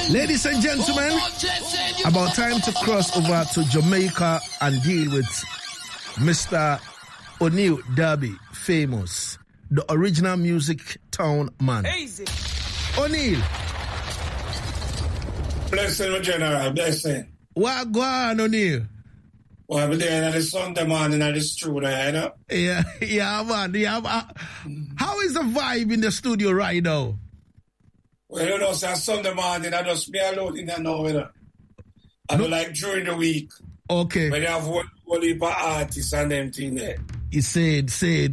Ladies and gentlemen, about time to cross over to Jamaica and deal with Mr. O'Neal Darby, famous, the original music town man. Easy. O'Neal. Blessing, General, blessing. What go on, O'Neal? Well, I'm there on the Sunday morning at the studio, you know? Yeah, man. How is the vibe in the studio right now? Well, you know, so Sunday morning, I just be alone in there now, you know? I do like during the week. Okay. When you have one heap of artists and them thing there. He said.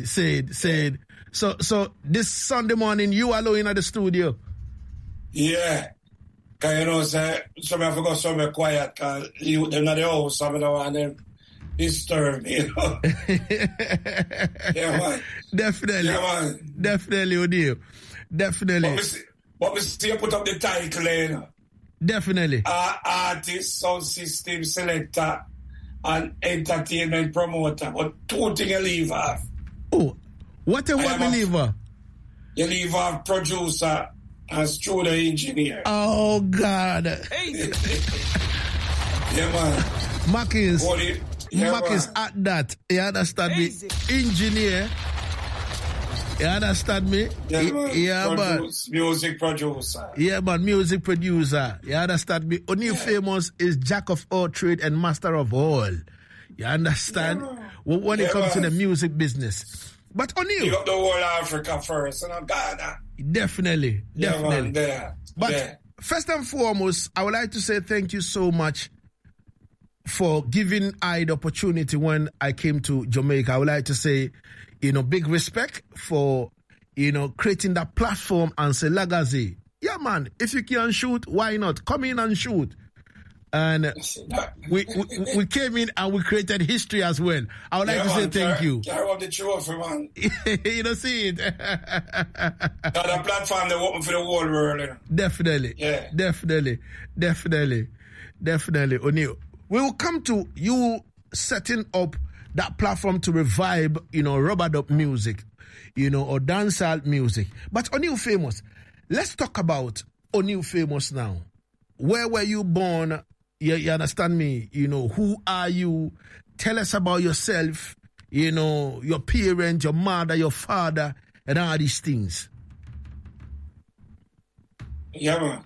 So this Sunday morning, you alone at the studio? Yeah. Because, you know, some have to go somewhere quiet because they're not the house, some of them want them disturb me, you know? Yeah, man. Definitely. Yeah, man. Definitely, O'Neal. Definitely. But we still put up the title, you know? Definitely. Artist, sound system selector, and entertainment promoter. But two things you leave off. Oh, what a one believer. You leave off producer and studio engineer. Oh, God. Yeah, man. Mac is at that. You understand me? Engineer. You understand me? Yeah, man. Music producer. Yeah, man. Music producer. You understand me? O'Neal Famous is jack of all trade and master of all. You understand? When it comes to the music business. But O'Neal. You got the whole Africa first and Ghana. Definitely. Man, but first and foremost, I would like to say thank you so much for giving I the opportunity when I came to Jamaica. I would like to say, big respect for, creating that platform and say, Lagazi, yeah, man, if you can shoot, why not? Come in and shoot. And we came in and we created history as well. I would like to say thank you. Carry up the trophy, man. You don't see it. That platform they open for the whole world. You know? Definitely. Yeah. Definitely. O'Neal, we will come to you setting up that platform to revive, rubber-dub music, or dancehall music. But O'Neal Famous, let's talk about O'Neal Famous now. Where were you born? You understand me? Who are you? Tell us about yourself, your parents, your mother, your father, and all these things. Yeah, man.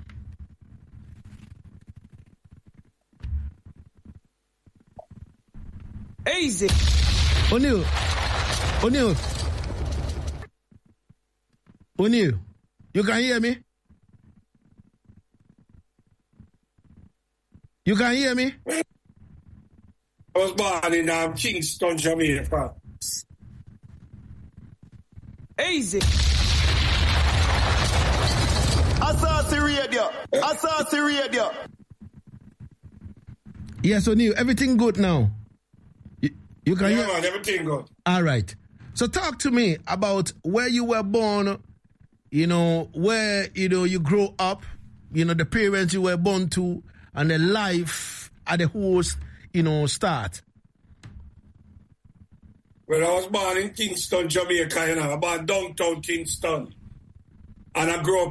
Easy. O'Neal, you can hear me? You can hear me? I was born in Kingston, Jamaica. Easy. Assassin Radio. Yes, O'Neal, everything good now? You can hear? Man, everything good. All right. So talk to me about where you were born, where, you grew up, the parents you were born to, and the life at the host, start. Well, I was born in Kingston, Jamaica, about downtown Kingston. And I grew up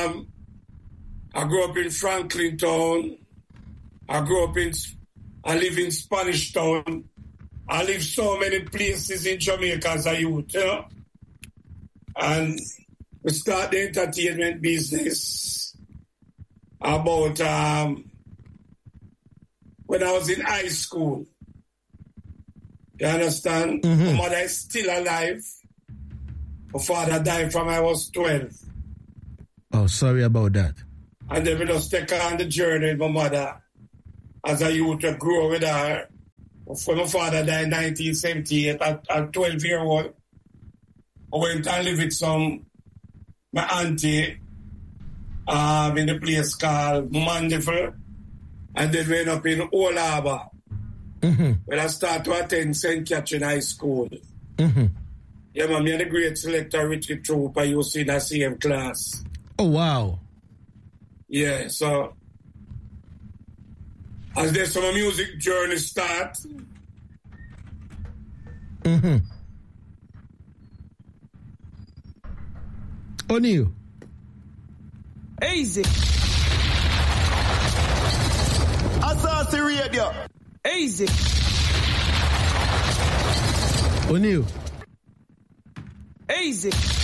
in Franklin Town. I live in Spanish Town. I live so many places in Jamaica as a youth, And we start the entertainment business about when I was in high school. You understand? Mm-hmm. My mother is still alive. My father died from I was 12. Oh, sorry about that. And then we just take her on the journey with my mother. As a youth, I grew up with her. When my father died in 1978, at 12-year-old, I went and lived with my auntie in the place called Mandeville. And then we ended up in Old Harbour. Mm-hmm. When I started to attend St. Catherine High School. Mm-hmm. Yeah, man, me and the great selector Richie Troop, I used to in the same class. Oh, wow. Yeah, so as there's some music journey start. Mm-hmm. O'Neal. Easy. Radio. Easy. O'Neal. Easy.